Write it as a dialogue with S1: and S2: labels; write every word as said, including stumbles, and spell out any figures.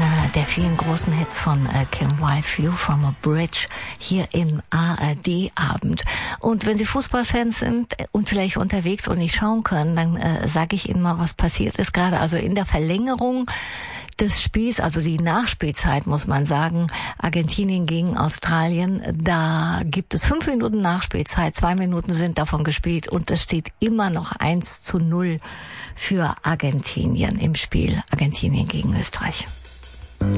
S1: einer der vielen großen Hits von äh, Kim Wilde, View from a Bridge, hier im A R D-Abend. Und wenn Sie Fußballfans sind und vielleicht unterwegs und nicht schauen können, dann äh, sage ich Ihnen mal, was passiert ist gerade. Also in der Verlängerung des Spiels, also die Nachspielzeit, muss man sagen, Argentinien gegen Australien, da gibt es fünf Minuten Nachspielzeit, zwei Minuten sind davon gespielt und es steht immer noch eins zu null für Argentinien im Spiel Argentinien gegen Österreich.